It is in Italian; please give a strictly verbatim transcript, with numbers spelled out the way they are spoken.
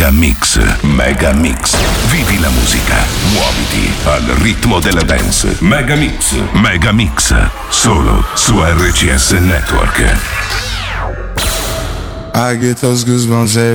Mega Mix, Mega Mix. Vivi la musica, muoviti al ritmo della dance. Mega Mix, Mega Mix. Solo su R C S Network. I get those goosebumps every